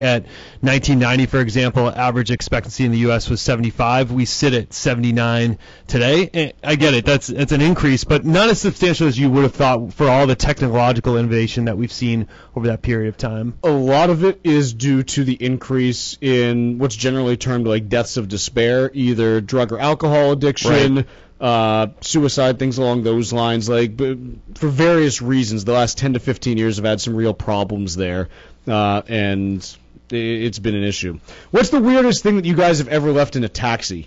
At 1990, for example, average expectancy in the U.S. was 75. We sit at 79 today. And I get it. That's an increase, but not as substantial as you would have thought for all the technological innovation that we've seen over that period of time. A lot of it is due to the increase in what's generally termed like deaths of despair, either drug or alcohol addiction, suicide, things along those lines. Like, for various reasons, the last 10 to 15 years have had some real problems there, and it's been an issue. What's the weirdest thing that you guys have ever left in a taxi?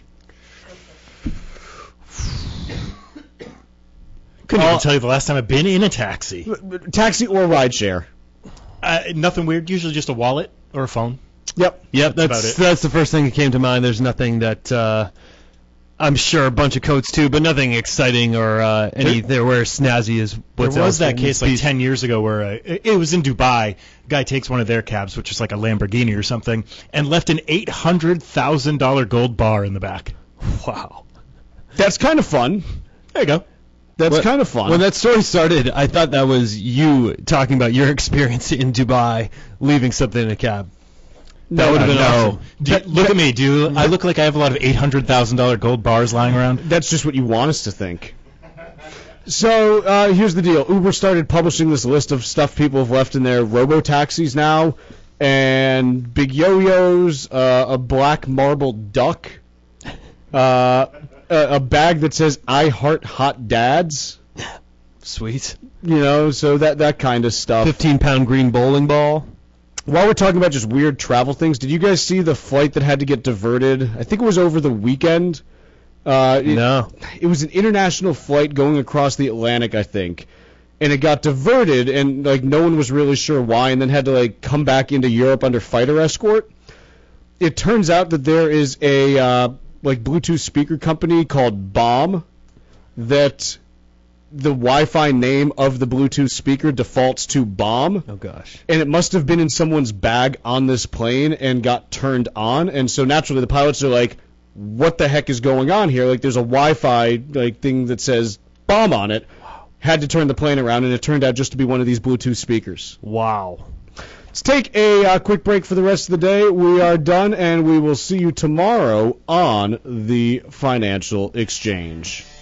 Couldn't even tell you the last time I've been in a taxi. Taxi or rideshare? Nothing weird. Usually just a wallet or a phone. Yep. That's about it. That's the first thing that came to mind. There's nothing that I'm sure a bunch of coats too, but nothing exciting or there where snazzy is. There was that case like 10 years ago where it was in Dubai. A guy takes one of their cabs, which is like a Lamborghini or something, and left an $800,000 gold bar in the back. Wow. That's kind of fun. There you go. That's kind of fun. When that story started, I thought that was you talking about your experience in Dubai leaving something in a cab. That would have been awesome. Look at me. I look like I have a lot of $800,000 gold bars lying around? That's just what you want us to think. So here's the deal. Uber started publishing this list of stuff people have left in their robo-taxis now, and big yo-yos, a black marble duck, a bag that says "I heart hot dads." Sweet. So that kind of stuff. 15-pound green bowling ball. While we're talking about just weird travel things, did you guys see the flight that had to get diverted? I think it was over the weekend. No. It was an international flight going across the Atlantic, I think. And it got diverted, and no one was really sure why, and then had to come back into Europe under fighter escort. It turns out that there is a Bluetooth speaker company called Bomb that the Wi-Fi name of the Bluetooth speaker defaults to Bomb. Oh, gosh. And it must have been in someone's bag on this plane and got turned on. And so naturally the pilots are like, what the heck is going on here? There's a Wi-Fi thing that says Bomb on it. Wow. Had to turn the plane around, and it turned out just to be one of these Bluetooth speakers. Wow. Let's take a quick break for the rest of the day. We are done, and we will see you tomorrow on the Financial Exchange.